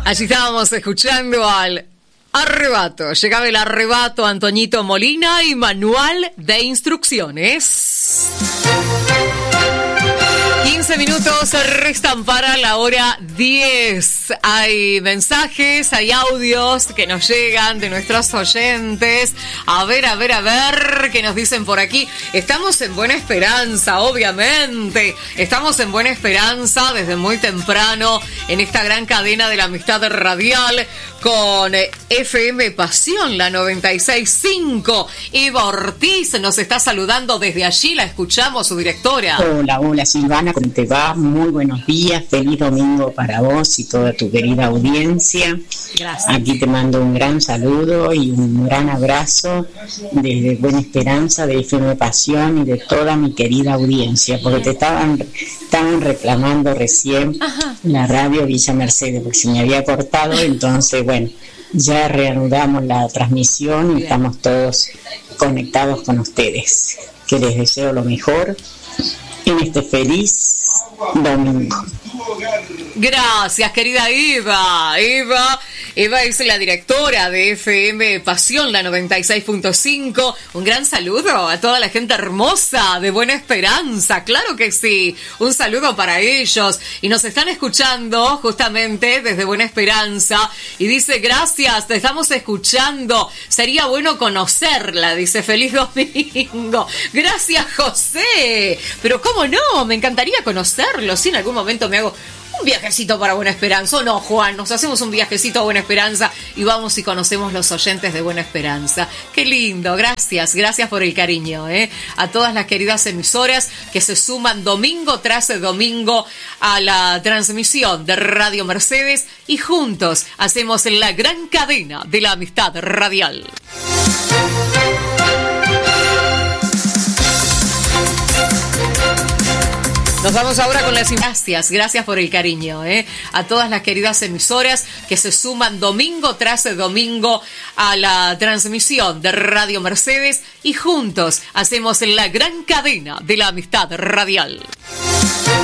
Allí estábamos escuchando al Arrebato. Llegaba el Arrebato, Antoñito Molina y manual de instrucciones. 15 minutos restan para la hora 10. Hay mensajes, hay audios que nos llegan de nuestros oyentes. A ver, ¿qué nos dicen por aquí? Estamos en Buena Esperanza, obviamente. Estamos en Buena Esperanza desde muy temprano en esta gran cadena de la amistad radial con FM Pasión, la 96.5. Eva Ortiz nos está saludando desde allí, la escuchamos, su directora. Hola Silvana, ¿cómo te va? Muy buenos días, feliz domingo para vos y toda tu querida audiencia. Gracias. Aquí te mando un gran saludo y un gran abrazo desde Buena Esperanza, de FM Pasión y de toda mi querida audiencia, porque te estaban reclamando recién la radio Villa Mercedes, porque se me había cortado, entonces bueno, ya reanudamos la transmisión y estamos todos conectados con ustedes. Que les deseo lo mejor en este feliz domingo. Gracias, querida Eva. Eva es la directora de FM Pasión, la 96.5. Un gran saludo a toda la gente hermosa de Buena Esperanza. Claro que sí. Un saludo para ellos. Y nos están escuchando justamente desde Buena Esperanza. Y dice, gracias, te estamos escuchando. Sería bueno conocerla. Dice, feliz domingo. Gracias, José. Pero cómo no, me encantaría conocerlo. Si en algún momento me hago un viajecito para Buena Esperanza, ¿o no, Juan? Nos hacemos un viajecito a Buena Esperanza y vamos y conocemos los oyentes de Buena Esperanza. Qué lindo, gracias por el cariño, a todas las queridas emisoras que se suman domingo tras domingo a la transmisión de Radio Mercedes y juntos hacemos la gran cadena de la amistad radial. Nos vamos ahora con las gracias por el cariño, a todas las queridas emisoras que se suman domingo tras domingo a la transmisión de Radio Mercedes y juntos hacemos la gran cadena de la amistad radial.